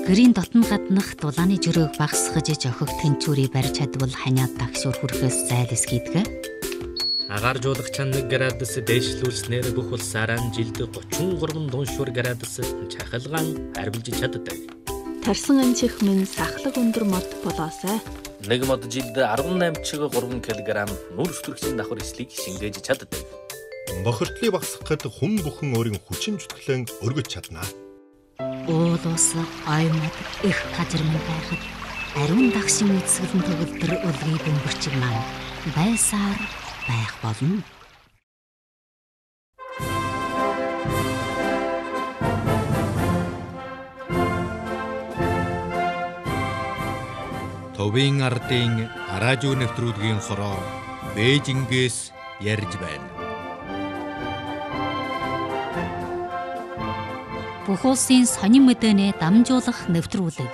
Гэрийн дотн гаднах дулааны жөрөөг багасгаж охиг тэнцвэрийг барьж чадвал ханиад дагшуур хүрэхээс зайлс хийдэг. Агааржуулах чан 1 градус дээшлүүлснээр бүх улсаараа жилд 33 дуншуур градус чахалгаан харвилж чаддаг. Тарсан амчих минь сахлаг өндөр мод болоосай. Нэг мод жилд 18-3 кг нүр өсвөргчийн давхар эслийг шингээж чаддаг. Бохирдлыг багасгахад хүн бүхэн өөрийн хүчин чөлөөлөн өргөж чадна. Уул ус аймаг их газарман байхад ариун дагшин эцгэлэн төгөлдөр өлгийн бөмбөрчиг маань байсаар байх болно. Товын ардын радио нэвтрүүлгийн хороо Бээжингээс ярьж байна. Бүх улсын сонин мэдээний дамжуулах нэвтрүүлэг.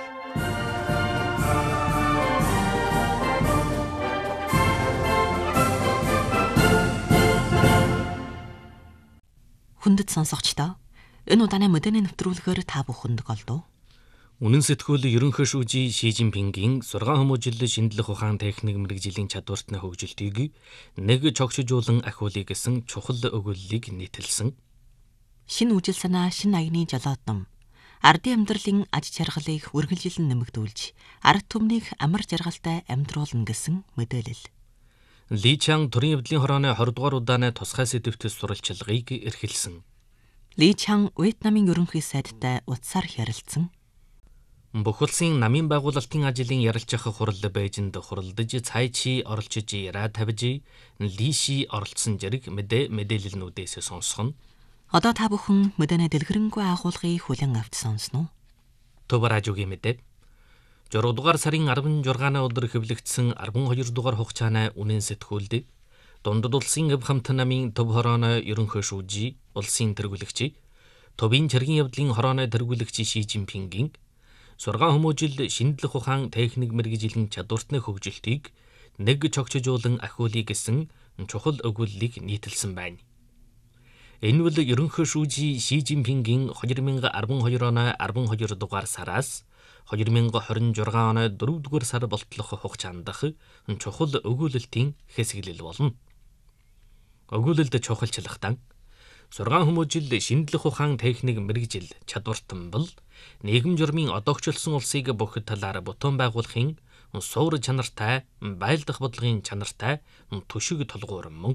Хүндэт сонсогчдоо энэ удааны мэдээний нэвтрүүлгээр та бүхэнд голдов. Үнэн сэтгүүл ерөнхий шүүжийн Ши Жинпингийн 6 хүмүүжил шинжлэх ухаан техник мэрэгжлийн чадвартны хөгжилтийг нэг чогшижуулан ахиулъя гэсэн чухал өгүүллийг нийтэлсэн. Шинэ үжил санаа, шинэ аяны жолоодном ардын амьдралын аж жаргалыг үргэлжилэн нэмэгдүүлж, ард түмнийг амар жаргалтай амьдруулна гэсэн мэдээлэл. Ли Чан төрийн явдлын хорооны 20 дугаар удааны тусгай сэдвт сурвалжлагыг эрхэлсэн. Ли Чан Вьетнамын ерөнхий сайдтай утсаар ярилцсан. Бүх улсын намын байгуулалтын ажлын ярилцах хурал Бээжинд хуралдаж цайчи оролцож яриа тавьж Ли Ши оролцсон зэрэг мэдээлэлнүүдээс сонсгоно. Одоо та бүхэн мэдээний дэлгэрэнгүй агуулгыг хүлээн авч сонсно. Төв радиогийн мэдээ. 6 дугаар сарын 16-ны өдөр хэвлэгдсэн 12 дугаар хугацааны үнэн сэтгүүлд Дундад улсын Өв хамт намын төв хорооны ерөнхий шүүжий, улсын тэргүүлэгч, төвийн чиргийн явдлын хорооны тэргүүлэгч Ши Жинпингийн 6 хүмүүжил шинжлэх ухаан техник мэрэгжлийн чадвартны хөгжилтийг нэг чогшижуулан ахиулъя гэсэн чухал өгүүллийг нийтэлсэн байна. Энэ бол ерөнхий шүүжий Ши Жинпингийн 2012 оны 12 дугаар сараас 2026 оны 4 дугаар сар болтлох хугацаанд чухал өгүүлэлтийн хэсэглэл болно. Өгүүлэлд чухалчлагтан 6 хүмүүжил шинжлэх ухаан техник мэрэгжил чадвартан бол нийгэм журмын одоогчлсон улсыг бүх талаар бутуун байгуулахын суур чанартай, байлдах бодлогын чанартай түшиг тулгуур мөн.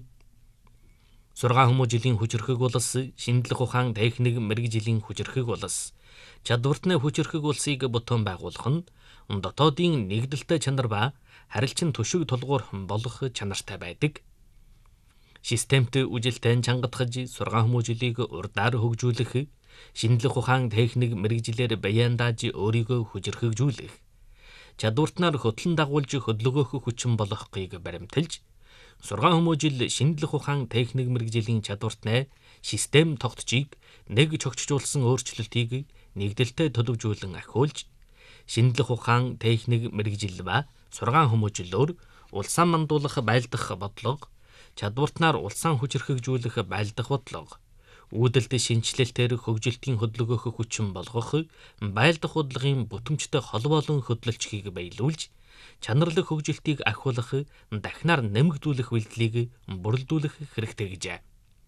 6 хүмүүжлийн хүчрхэг улс, шинжлэх ухаан техник мэрэгжлийн хүчрхэг улс, чадвартны хүчрхэг улсыг бутуун байгуулах нь дотоодын нэгдэлтэй чанар ба харилцан түшиг тулгуур болох чанартай байдаг. Системт үжилтэн чангадгаж 6 хүмүүжлийг урдаар хөгжүүлэх, шинжлэх ухаан техник мэрэгжлээр баяндааж өөрийгөө хүчрхэгжүүлэх, чадвартнаар хөтлөн дагуулж хөдөлгөөх хүчин болохыг баримталж 6 хүмүүжил шинжлэх ухаан техник мэрэгжлийн чадвартны систем тогтчийг нэг чогшижуулсан өөрчлөлтийг нэгдэлтэй төлөвжүүлэн ахиулж, шинжлэх ухаан техник мэрэгжил ба 6 хүмүүжлөөр улсаа мандуулах байлдах бодлого, чадвартнаар улсаа хүчрхэгжүүлэх байлдах бодлого, үүдэлт шинжилэлтээр хөгжилтийн хөдөлгөөх хүчин болгох, байлдах бодлогын бүтэмжтэй холбоо болон хөдөлгөлтийг баялуулж, чанарлаг хөгжилтийг ахиулах, дахинаар нэмэгдүүлэх үйлдэлийг бүрэлдүүлэх хэрэгтэй гэжээ.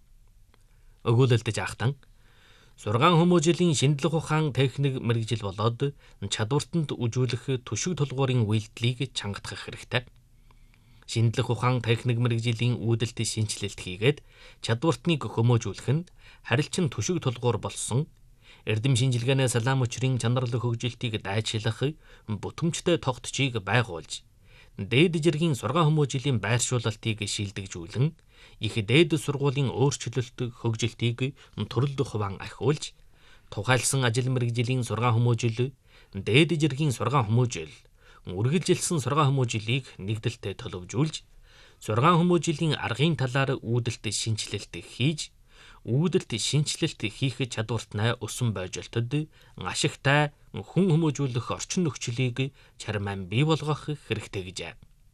Өгүүлэлт жаахтан 6 хүмүүжлийн шинжлэх ухаан техник мэрэгжил болоод чадвартанд үжүүлэх түшиг тулгуурын үйлдэлийг чангадах хэрэгтэй. Шинжлэх ухаан техник мэрэгжлийн үүдэлт шинжилэлт хийгээд чадвартныг хүмүүжүүлэх нь харилцан түшиг тулгуур болсон эрдэм шинжилгээний салаам өчрийн чанарлаг хөгжилтийг дайчлах бүтэмжтэй тогтчийг байгуулж, дээд жиргийн 6 хүмүүжлийн байршуулалтыг шилдэгжүүлэн, их дээд сургуулийн өөрчлөлт хөгжилтийг төрөлд хуван ахиулж, тухайлсан ажил мэрэгжлийн 6 хүмүүжил, дээд жиргийн 6 хүмүүжил, үргэлжилсэн 6 хүмүүжлийг нэгдэлтэй төлөвжүүлж, 6 хүмүүжлийн аргын талаар үүдэлт шинжилэлт хийж, үүдэлт шинжилэлт хийх чадвартнаа өсөн бойжолтод ашигтай хүн хүмүүжүүлэх орчин нөхцөлийг чармаан бий болгох хэрэгтэй гэжээ.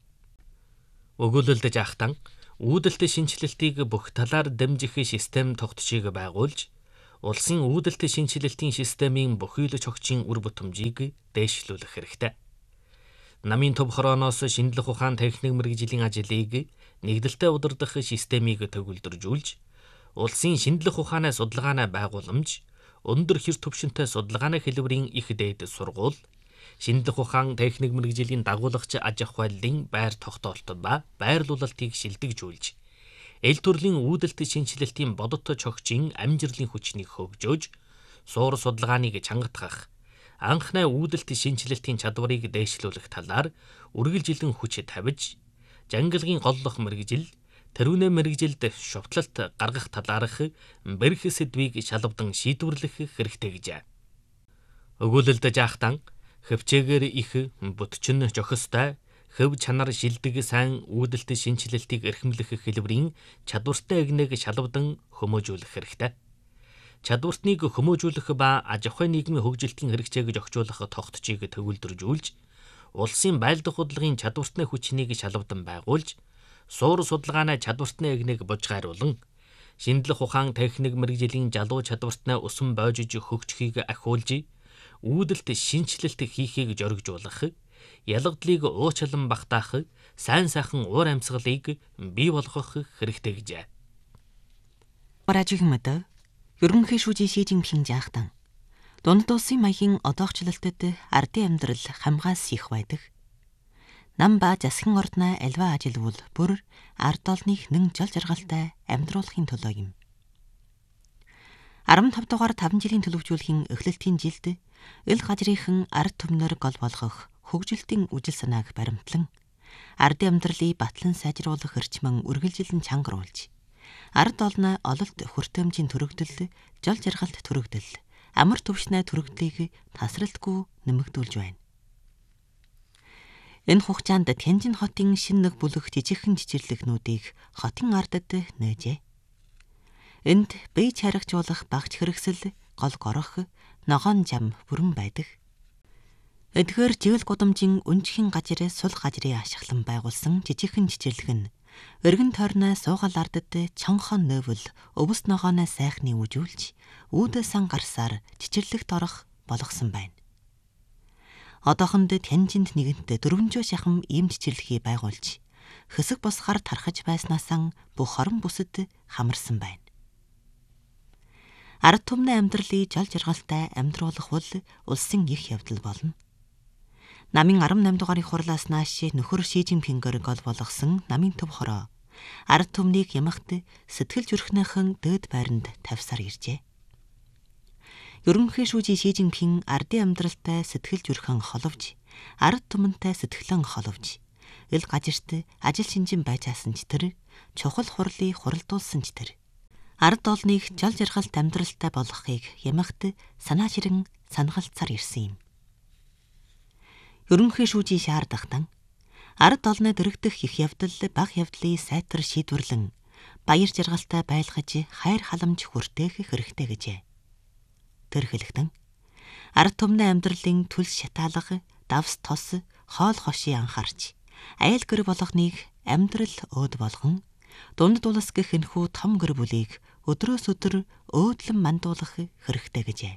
Өгүүлэлт жаахтан үүдэлт шинжилэлтийг бүх талаар дэмжих систем тогтчийг байгуулж, улсын үүдэлт шинжилэлтийн системийн бүхийлж огчийн үр бүтэмжийг дээшлүүлэх хэрэгтэй. Намын төв хорооноос шинжлэх ухаан техник мэргэжлийн ажлыг нэгдэлтэй удирдах системийг төгөлдржүүлж, улсын шинжлэх ухааны судалгааны байгууламж, өндөр хэр түвшинтэй судалгааны хэлбэрийн их дээд сургууль, шинжлэх ухаан техник мэргэжлийн дагуулагч аж ахуйлын байр тогтоолт ба байрлуулалтыг шилдэгжүүлж, эл төрлийн үүдэлт шинжилэлтийн бодит чогчийн амжилтын хүчнийг хөгжөөж, суур судалгааныг чангатгах, анхны үүдэлт шинжилэлтийн чадварыг дээшлүүлэх талаар үргэлжилэн хүч тавьж, жангилгын голлох мэргэжил, тэрүүнээ мэргэжилд шувтлалт гаргах талаарх бэрх сэдвийг шалгавдан шийдвэрлэх хэрэгтэй гэжээ. Өгүүлэлд жаахтан хөвчээгээр их бүтчин жохистой, хөв чанар шилдэг сайн үүдэлт шинжилэлтийг эрхэмлэх хэлбэрийн чадвартай эгнэг шалгавдан хүмүүжүүлэх хэрэгтэй. Чадвартныг хүмүүжүүлэх ба аж ахуй нийгмийн хөгжилтийн хэрэгцээг зохицуулах тогтцыг төгөлдржүүлж, улсын байлдах худлын чадвартны хүчнийг шалгавдан байгуулж, суур судалгааны чадвартны эгнэг бужгааруулан, шинжлэх ухаан техник мэргэжлийн залуу чадвартны усан бойжиж хөгжихийг ахиулж, үүдэлт шинжилэлт хийхийг зоригжуулах, ялгадлыг уучлан багтаах, сайн сайхан уур амьсгалыг бий болгох хэрэгтэй гэжээ. Радиогийн мэдээ ерөнхий шүүжийн Ши Жинпин жаахтан дунд улсын маягийн одоогчлолтод ардын амьдрал хамгаас их байдаг. Нам ба засгийн ордны альва ажилвал бүр ард олныг нэн жол жаргалтай амьдруулахын төлөө юм. 15 дугаар 5 жилийн төлөвлөжүүлэхийн эхлэлтийн жилд эл газрынхан ард түмнэр гол болгох хөгжилтийн үжил санааг баримтлан ардын амьдралыг батлан сайжруулах эрчмэн үргэлжилэн чангаруулж, ард олны ололт хүртээмжийн төрөгдөл, жол жаргалт төрөгдөл, амар төвшнээ төрөгдлийг тасралтгүй нэмэгдүүлж байна. Энэ хугацаанд Тянжин хотын шинэ нэг бүлэг жижигхэн жижирлэгнүүдийг хотын ардад нээжээ. Энд бие чарагжуулах багч хэрэгсэл, гол горох, ногоон зам бүрэн байдаг. Эдгээр жийл гудамжийн өнжихийн газар сул газрын ашиглан байгуулсан жижигхэн жижирлэг нь өргөн тойрны суугал ардад чонхон нөвөл өвс ногооны сайхны үжүүлж, үүдээсэн гарсаар жижирлэгт орох болгосон байна. Одоохонд Тянжинд нэгэнт 400 шахам ийм жижирлэхийг байгуулж, хэсэг босгоор тархаж байснаасаа бүх хорон бүсэд хамарсан байна. Ард түмний амьдралыг жол жаргалтай амьдруулах бол улсын их явдал болно. Намын 18 дугаарын хурлаас нааш нөхөр Ши Жинпингээр гол болгосон намын төв хороо ард түмнийг ямагт сэтгэл зүрхнийхэн дээд байранд тавьсаар иржээ. Ерөнхий шүүжийн Ши Жинпин ардын амьдралтай сэтгэл зүрхэн холовж, ард түмэнтэй сэтгэлэн холовж, эл газарт ажил шинжин байж асан ч тэр, чухал хурлыг хуралдуулсан ч тэр, ард олныг жол жаргалт амьдралтай болгохыг ямагт санаа ширэн санагалцаар ирсэн юм. Ерөнхий шүүжийн шаардахтан ард олны дэрэгдэх их явдал бага явдлыг сайтар шийдвэрлэн баяр жаргалтай байлгаж хайр халамж хүртээх хэрэгтэй гэжээ. Тэр хэлэхдээ ард түмний амьдралын түлс шатаалга, давс тос, хоол хошийг анхаарч, айл гэр болгоныг амьдрал өөд болгон, дунд дулас гэх энхүү том гэр бүлийг өдрөөс өдөр өөдлөн мандуулах хэрэгтэй гэжээ.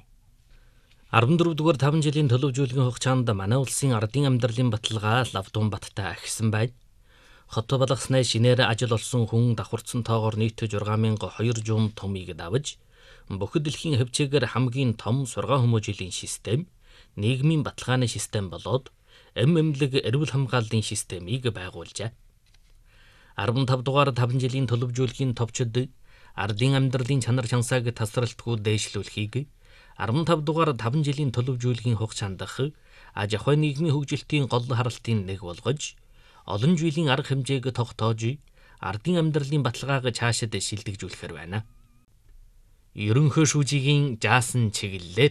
14 дугаар 5 жилийн төлөвлөжүүлгийн хугацаанд манай улсын ардын амьдралын баталгаа лавдун баттай ахисан байна. Хот балгаснаа шинээр ажил олсон хүн давхарцсан тоогоор нийт 6200 томыг давж, бүхэл дэлхийн хөвчээгээр хамгийн том сургаан хүмүүжлийн систем, нийгмийн баталгааны систем болоод эмэмлэг эрүүл хамгааллын системийг байгуулжээ. 15 дугаар 5 жилийн төлөвлөжүүлгийн товчид ардын амьдралын чанар чансааг тасралтгүй дээшлүүлэхийг 15 дугаар 5 жилийн төлөвлөжүүлгийн хугацаанд аж ахуй нийгмийн хөгжилтийн гол харалтын нэг болгож, олон жилийн арга хэмжээг тогтоож, ардын амьдралын баталгааг цаашид шилдэгжүүлэхээр байна. Ерөнхий шүүжийн жаасан чиглэлээр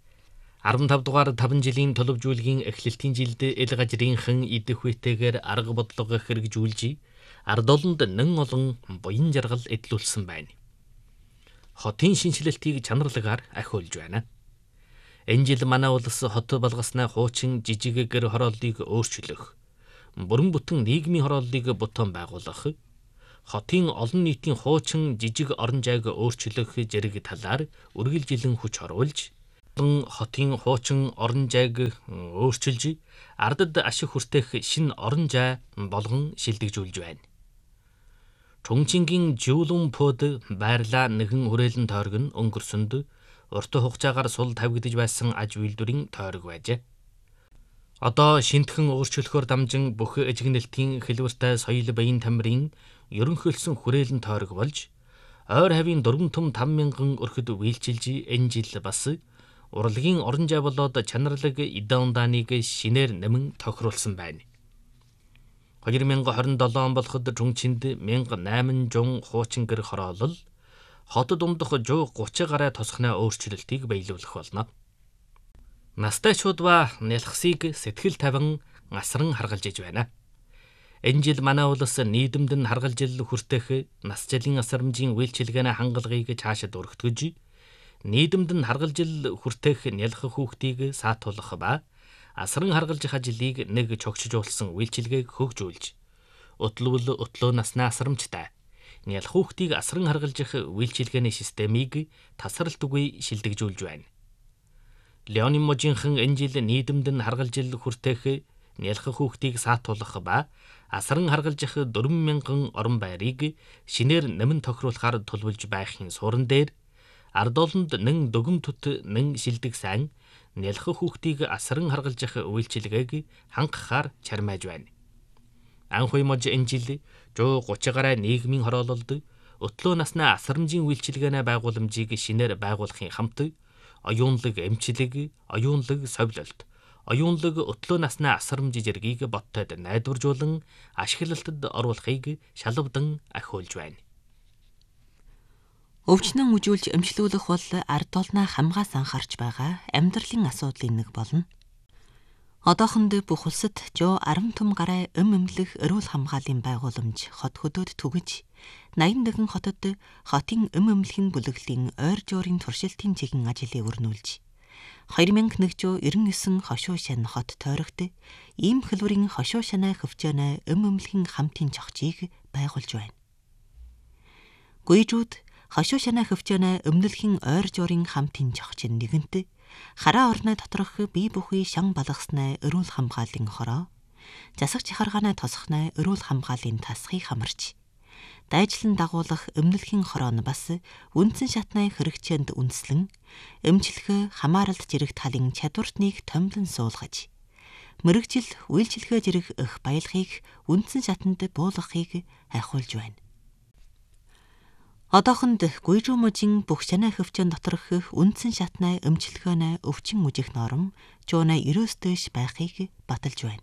15 дугаар 5 жилийн төлөвлөжүүлгийн эхлэлтийн жилд эл газрынхан идэх үйтэйгээр арга бодлого хэрэгжүүлж, ард олонд нэн олон буян жаргал эдлүүлсэн байна. Хотын шинжилэлтийг чанарлагаар ахиулж байна. Энэ жил манай улс хот балгаснаа хуучин жижиг гэр хорооллыг өөрчлөх, бүрэн бүтэн нийгмийн хорооллыг бутуун байгуулах, хотын олон нийтийн хуучин жижиг орон зайг өөрчлөх зэрэг талаар үргэлжилэн хүч оруулж, хотын хуучин орон зайг өөрчилж, ардад ашиг хүртэх шинэ орон зай болгон шилдэгжүүлж байна. Чонгчингийн Жуулунпод байрлаа нэгэн хүрээлэн тойрог нь өнгөрсөнд урт хугацаагаар сул тавигдж байсан аж үйлдвэрийн тойрог байжээ. Одоо шинтхэн өөрчлөхөөр дамжин бүх эжигнэлтийн хэлбэртэй соёл баян тамирын ерөнхийлсөн хүрээлэн тойрог болж, ойр хавийн 4 том 5,000 өрхөд үйлчилж энэ жил бас урлагийн орон зай болоод чанарлаг идеондааныг шинээр нэмэн тохируулсан байна. 2027 он болоход Чонгчинд 1800 хуучин гэр хороолол, хот дундах 130 гаруй тосхны өөрчлөлтийг биелүүлэх болно. Настайчууд ба нялхсыг сэтгэл тавин асран харгалж иж байна. Энэ жил манай улс нийгэмд нь харгалжил хүртэх насжилын асрамжийн үйлчилгээний хангалгыг цаашид өргөтгөж, нийгэмд нь харгалжил хүртэх нялх хүүхдийг саатуулах ба асран харгалжих ажлыг нэг чогшжуулсан үйлчилгээг хөгжүүлж, утлуул утлуу насны асрамжтай нялх хүүхдийг асран харгалжих үйлчилгээний системийг тасралтгүй шилдэгжүүлж байна. Леонин Можинхан энэ жил нийгэмд нь харгалжил хүртэх нялх хүүхдийг саатуулах ба асран харгалжих 4,000 орон байрыг шинээр нэмэн тохируулахаар тулвалж байхын суурин дээр ард олонд нэн дүгм төт нэн шилдэг сайн нялх хүүхдийг асран харгалжих үйлчилгээг хангахаар чармааж байна. Анхуй мож энэ жил 130 гаруй нийгмийн хороололд өтлөө насны асрамжийн үйлчилгээний байгууламжийг шинээр байгуулахын хамт оюунлаг эмчлэг, оюунлаг совилолт, оюунлаг өтлөө насны асрамж зэргийг боттойд найдваржуулан ашиглалтад оруулахыг шалавдан ахиулж байна. Өвчнөн үжүүлж эмчлүүлэх бол ард олноо хамгаас анхаарч байгаа амьдралын асуудлын нэг болно. Одоохонд бүх улсад 110 том гаруй эмнэлэг эрүүл хамгааллын байгууламж хот хөдөөд түгэж, 81 хотод хотын эмнэлгийн бүлэглэлийн ойр жуурын туршилтын чиглэн ажлыг өрнүүлж, 2199 хошуу шан хот тойрогт ийм хэлбэрийн хошуу шанаа хөвчөөнө эмнэлгийн хамтын чогчийг байгуулж байна. Гүйжүүд хошуу шанаа хөвчөөнө эмнэлгийн ойр жуурын хамтын чогчин нэгэнт хараа орны доторх бие бүхий шан балгасны эрүүл хамгааллын хороо, засаг чахаргааны тосхны эрүүл хамгааллын тасхыг хамарч, дайжлан дагуулах эмнэлгийн хороо нь бас үндсэн шатны хэрэгцээнд үндэслэн эмчилгээ хамааралд зэрэг талын чадвартныг томлон суулгаж, мэрэгжил үйлчилгээ зэрэг их баялагийг үндсэн шатанд буулгахыг ахиулж байна. Одоохонд Гүйжүү мужийн бүх шанаа хөвчөн доторх үндсэн шатны эмчилгээний өвчин үжих норм 190-өөс дээш байхыг баталж байна.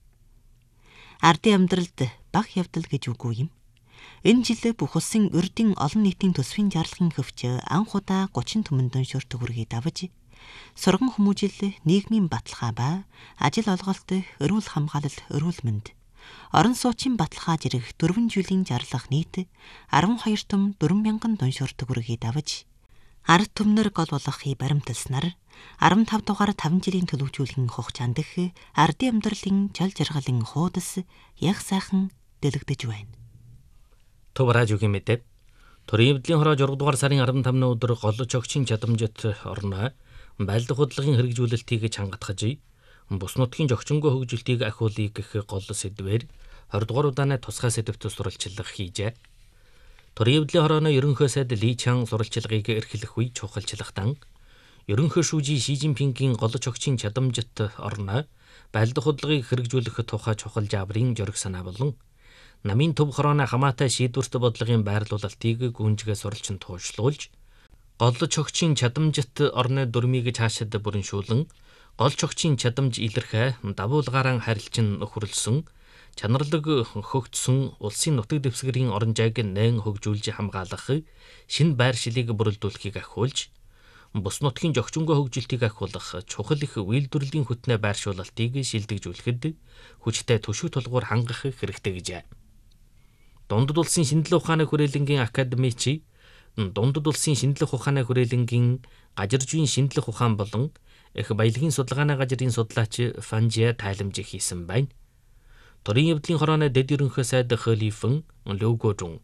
Ардын амьдралд бага явдал гэж үгүй юм. Энэ жил бүх улсын урдын олон нийтийн төсвийн жарлахын хөвчөө анх удаа 30 түмэндэн шүр төгрөгийг давж, сурган хүмүүжил, нийгмийн баталгаа ба ажил олголт, эрүүл хамгаалал, эрүүл мэнд, орон суучин баталгаа зэрэг 4 жилийн жарлах нийт 12 том 4,000 дуншуур төгрөгийг давж, ард түмнэр гол болгохыг баримталснаар 15 дугаар 5 жилийн төлөвжүүлгийн хугацаанд дэх ардын амьдралын жол жаргалын хуудас яг сайхан дэлгэж байна. Төв радиогийн мэдээ. Төрийн эвдлийн хороо 6 дугаар сарын 15-ны өдөр гол чогчийн чадамжит орноо байлдах хөдөлгөөний хэрэгжүүлэлтийг чангатгаж, бус нутгийн жогчингөө хөгжилтийг ахиулъя гэх гол сэдвээр 20 дугаар удааны тусгай сэдвт сурвалжлага хийжээ. Төрийн эвдлийн хорооны ерөнхий сайд Ли Чан сурвалжлагыг эрхлэх үе чухалчлагтан ерөнхий шүүжийн Ши Жинпингийн гол чогчийн чадамжит орноо байлдах хөдөлгөөнийг хэрэгжүүлэх тухай чухал жаврын жориг санаа болон намын төв хорооны хамаатай шийдвэрт бодлогын байрлуулалтыг гүнжгээ суралцсан туушлуулж, гол чогчийн чадамжит орны дүрмийг цаашид бүрэншүүлэн, гол чогчийн чадамж илэрхээ давуулгаараа харилцан нөхөрлсөн, чанарлаг хөгжсөн улсын нутаг дэвсгэрийн орон зайг нээн хөгжүүлж хамгаалах шинэ байршлыг бүрэлдүүлэхийг ахиулж, бус нутгийн жогчингөө хөгжилтийг ахиулах чухал их үйлдвэрлэлийн хөтнөө байршуулалтыг шилдэгжүүлэхэд хүчтэй төшөө тулгуур хангах хэрэгтэй гэжээ. Дундад улсын шинжилгээ ухааны хүрээлэнгийн академичи, дундад улсын шинжилгээ ухааны хүрээлэнгийн гажиржийн шинжилгээ ухаан болон их баялагын судалгааны газрын судлаач Фанжиа тайламж хийсэн байна. Төрийн эвдлийн хорооны дэд ерөнхий сайд Хөлифэн Лөвгөжун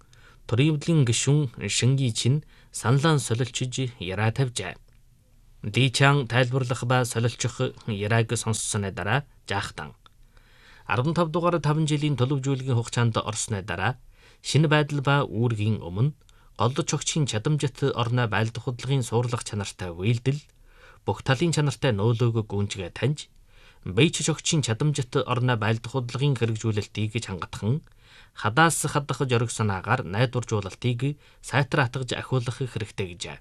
Төрийн гишүүн Шинги Чин саналаа солилчиж яраа тавьжээ. Ли Чан тайлбарлах ба солилчих яриаг сонссоны дараа жаахтан 15 дугаар 5 жилийн төлөвлөгийн хугацаанд орсны дараа шинэ байдал ба үүргийн өмнө голдож огчийн чадамжит орны байлдах худлын суурлах чанартай үйлдэл бүх талын чанартай нөөлөөг гүнжгээ таньж бийч огчийн чадамжит орны байлдах худлын хэрэгжүүлэлтийг хангатхан хадаас хадах зориг санаагаар найдваржуулалтыг сайтар хатгаж ахиулах хэрэгтэй гэжээ.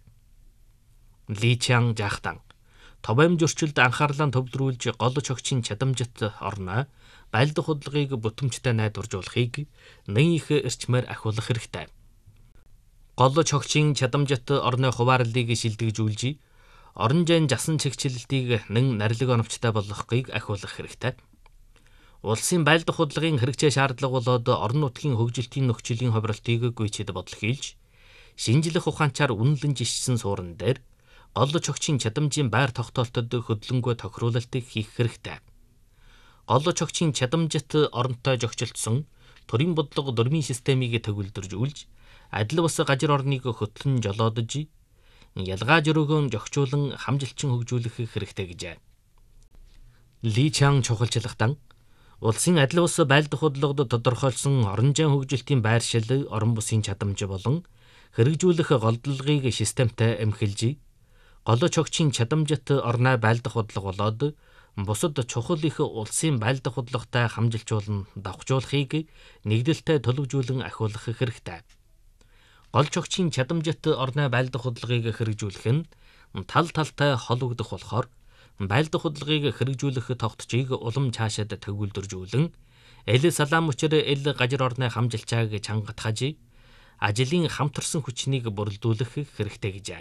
Ли Чан жаахтан товом зөрчилд анхаарлаа төвлөрүүлж голдож огчийн чадамжит орны байлдах худалдагыг бүтэмжтэй найдваржуулахыг нэн их эрчмээр ахиулах хэрэгтэй. Голдож огчийн чадамжит орны хуваарлыг шилдэгжүүлж орон зайн жасан чигчлэлтийг нэн нарилга оновчтой болгохыг ахиулах хэрэгтэй. Улсын байлдах худалдагийн хэрэгцээ шаардлага болоод орон нутгийн хөгжилтийн нөхцөлийн ховролтыг гүйцэд бодол хийлж шинжлэх ухаанчаар үнэлэн жишсэн суурин дээр голдож огчийн чадамжийн байр тогтоолтод хөдөлгөөнгүй тохируулалт хийх хэрэгтэй. Голдож огчийн чадамжит оронтой зохицолтсон төрийн бодлого дөрмийн системийг төгөлдржүүлж адил бус гажир орныг хөтлөн жолоодож ялгаа жөрөөгөө зохицуулан хамжилчин хөгжүүлэх хэрэгтэй гэжээ. Ли Чан чухалчлагтан улсын адил бус байлдах худлагдад тодорхойлсон орон зайн хөгжилтийн байршил, орон бусын чадамж болон хэрэгжүүлэх голдлогыг системтэй эмхэлж голдож огчийн чадамжит орны байлдах худлага болоод бусад чухал их улсын байлдах худалдатай хамжилжуулан давхжуулахыг нэгдэлтэй төлөвжүүлэн ахиулах хэрэгтэй. Голж огчийн чадамжит орны байлдах худалдагийг хэрэгжүүлэх нь тал талтай холбогдох болохоор байлдах худалдагийг хэрэгжүүлэх тогтцыг улам цаашаад төгөлдржүүлэн эл салаам учир эл гажир орны хамжилчааг чангатгаж ажлын хамтарсан хүчнийг бүрэлдүүлэх хэрэгтэй гэжээ.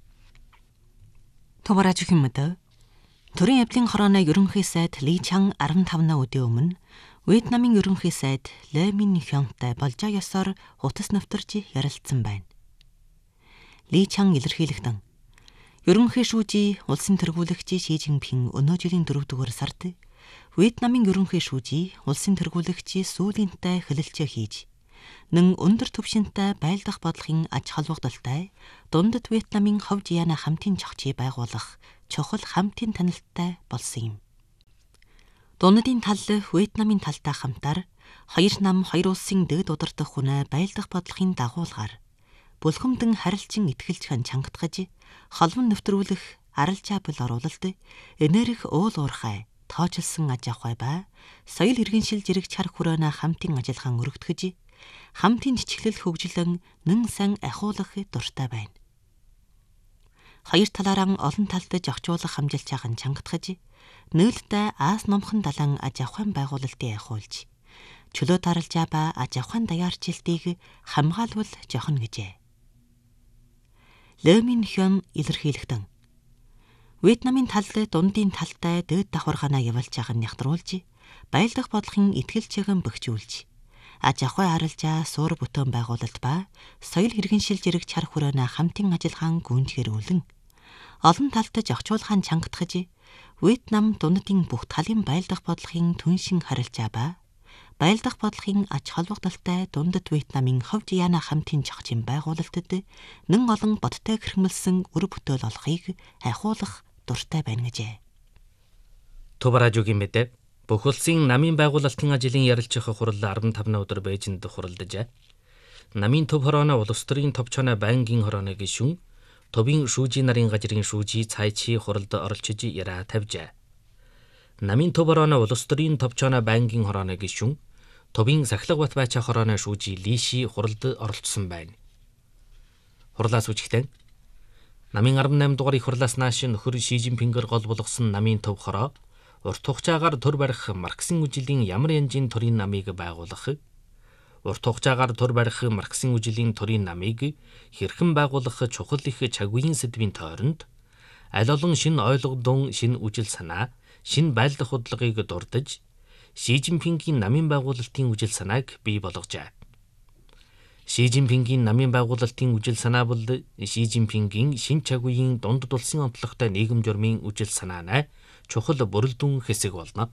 Товараж хэмэд Төрийн явдлын хорооны ерөнхий сайд Ли Чан 15 өдрийн өмнө Вьетнамын ерөнхий сайд Ле Минь Хёнтай болжоо ёсоор хутас навтарч ярилцсан байна. Ли Чан илэрхийлэхдээ ерөнхий шүүжий улсын тэргүүлэгч Ши Жинпин өнөө жилийн 4 дугаар сард Вьетнамын ерөнхий шүүжий улсын тэргүүлэгч сүүлийнтэй хэлэлцээ хийж нэн өндөр түвшинтэй байлдах бодлогын аж холбогдолтой дундад Вьетнамын ховж яана хамтын зохицыг байгуулах чухал хамтын танилттай болсон юм. Дундадын тал Вьетнамын талтай хамтаар хоёр нам хоёр улсын дэд удирдах хүнээ байлдах бодлогын дагуулгаар бүлхэмдэн харилцан итгэлж чангатгаж холбон нэвтрүүлэх аралжаа бул оруулалт энерги уул уурхай тоочилсон аж ахуй ба соёл иргэншил зэрэг чар хүрээний хамтын ажиллагаан өргөдгөж хамтын жижиглэл хөгжлөн нэн сан ахиулах дуртай байна. Хоёр талаараа олон талтай зохицуулах хамжилчаахан чангатгаж нээлттэй Аас номхон далайн аж ахуйн байгуулалтыг ахиулж чөлөө таралжаа ба аж ахуйн даяарчлалтыг хамгаалвал жохно гэжээ. Ле Минь Хён илэрхийлэхдээ Вьетнамын тал дундын талтай дэд давхаргаанаа явуулж байгааг нягтруулж байлдах бодлогын итгэлчээгэн бөхжүүлж аж ахуй аралжаа суур бүтээн байгуулалт ба соёл иргэншил зэрэг чар хүрээний хамтын ажиллагаан гүнжгэрүүлэн олон талтай зохицуулахын чангатгаж Вьетнам дундын бүх талын байлдах бодлогын түншин харилцаа ба байлдах бодлогын аж холбогдолтой дундад Вьетнамын ховж яана хамтын зохицын байгуулалтад нэн олон бодтой хэрхэмлсэн өр бүтээл олохыг ахиулах дуртай байна гэжээ. Товаражуугийн мэдээ бүх улсын намын байгуулалтын ажлын ярилцах хурал 15 өдөр Бээжинд хуралдажээ. Намын төв хорооны улс төрийн товчооны байнгын хорооны гишүүн төвийн шүүжий нарын гажрын шүүжий цайчи хуралд оролцож яраа тавьжээ. Намын төв хорооны улс төрийн товчооны байнгын хорооны гишүүн төвийн сахилга бат байчаа хорооны шүүжий Лиши хуралд оролцсон байна. Хурлаас үжигтэн намын 18 дугаар их хурлаас нааш нөхөр Ши Жинпингэр гол болгосон намын төв хороо урт хугацаагаар төр барих Марксийн үжилийн ямар янзын төрийн намыг байгуулах, урт хугацаагаар төр барих Марксийн үжилийн төрийн намыг хэрхэн байгуулах чухал их чагвын сэдвийн тойронд аль олон шинэ ойлгодон, шинэ үжил санаа, шинэ байлдах худалдагийг дурдж Ши Жинпингийн намын байгуулалтын үжил санааг бий болгожээ. Ши Жинпингийн намын байгуулалтын үжил санаа бол Ши Жинпингийн шинэ чагвын дундад улсын онцлогтой нийгэм журмын үжил санаанаа чухал бүрэлдэхүүн хэсэг болно.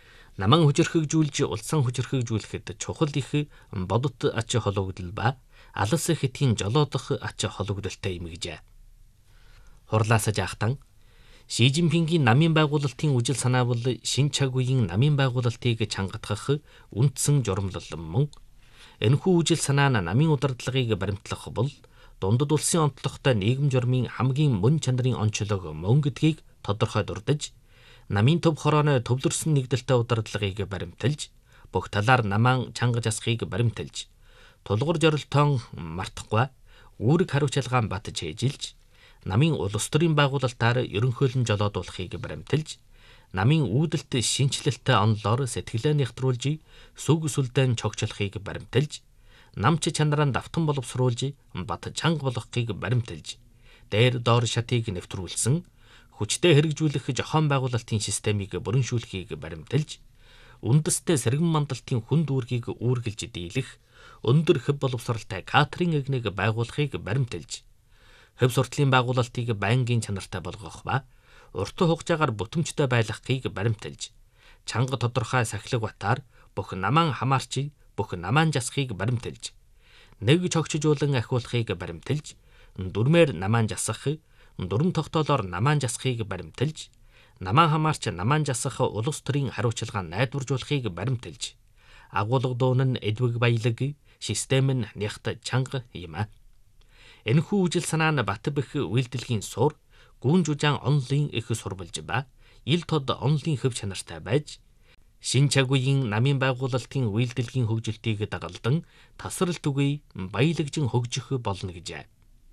Наман хүчирхэгжүүлж улсын хүчирхэгжүүлэхэд чухал их бодит ач холбогдол ба алс хэтийн жолоодох ач холбогдолтой эмгжээ. Хурлаасаж ахтан Шижинпингийн намын байгуулалтын үжил санаа бол шин цаг үеийн намын байгуулалтыг чангатгах үндсэн журамлал мөн энэхүү үжил санаа нь намын удирдлагыг баримтлах бол дундад улсын онцлогтой нийгэм журмын хамгийн мөн чанарын онцлог мөн гэдгийг тодорхой дурдж, намын төв хорооны төвлөрсөн нэгдэлтэй удирдлагыг баримталж, бүх талаар намаан чангаж асахыг баримталж, тулгуур зорилтоон мартахгүй үүрэг хариуцлагаан батж хэжилж, намын улс төрийн байгуулалтаар ерөнхийлөн жолоодуулахыг баримталж, намын үүдэлт шинжилэлтэй онлоор сэтгэлээ нэгтрүүлж, сүг сүлдэн чогчлохыг баримталж, намч чанараа давтан боловсруулж, бат чанга болгохыг баримталж, дээр доор шатыг нэвтрүүлсэн, хүчтэй хэрэгжүүлэх зохион байгуулалтын системийг бүрэншүүлэхийг баримталж, үндэстэй сэргэн мандалтын хүн дүүргийг үүргэлж дийлэх, өндөр хөв боловсралтай кадрын эгнийг байгуулахыг баримталж, хөв суртлын байгуулалтыг байнгын чанартай болгох ба уртан хугацаагаар бүтэмжтэй байлгахыг баримталж, чанга тодорхой сахилга батаар бүх намаан хамаарч, бүх намаан жасахыг баримталж, нэг чогчжуулан ахиулахыг баримталж, дүрмээр намаан жасах, дүрм тогтоолоор намаан жасахыг баримталж, намаан хамаарч намаан жасах улс төрийн хариуцлага найдваржуулахыг баримталж, агуулга дуун нь эдвэг баялаг, систем нь нягт чанга юм а. Энэхүү үжил санаа нь Батбэх үйлдэлгийн сур, гүн жужаан онлын их сурвалж ба ил тод онлын хөв чанартай байж, шин цаг үеийн намын байгуулалтын үйлдэлгийн хөгжилтийг дагалдан тасралт үгүй баялагжин хөгжих болно гэжээ.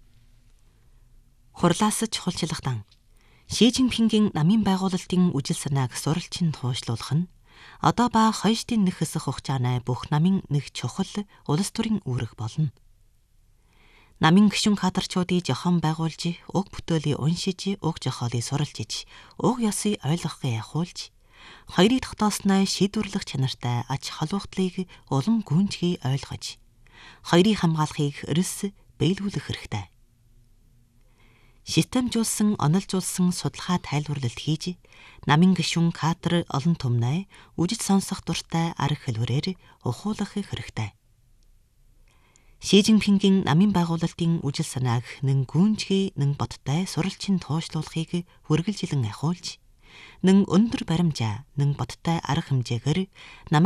Хурлаасаж хулчлагдан Шижинпингийн намын байгуулалтын үжил санааг суралцин туушлуулах нь одоо ба хойштын нэг хэсэг хугацааны бүх намын нэг чухал улс төрийн үүрэг болно. Намын гишүүн кадрчуудыг зохион байгуулж, уг бүтээлийг уншиж, уг зохиолыг суралж иж, уг ёсыг ойлгохыг ахуулж, хоёрыг тогтоосноо шийдвэрлэх чанартай ач холбогдлыг улам гүнзгий ойлгож, хоёрыг хамгаалахыг эрс биелүүлэх хэрэгтэй. Системжуулсан, онолжуулсан судалгаа тайлбарлалт хийж, намын гишүүн кадр олон түмнээ үжиж сонсох дуртай арга хэлбэрээр ухуулах хэрэгтэй. Шижинпингийн намын байгуулалтын үжил санааг нэн гүнзгий нэн бодтой суралцин туушлуулахыг хүргэлжилэн ахиулж, нэн өндөр баримжаа нэн бодтой арга хэмжээгээр намаа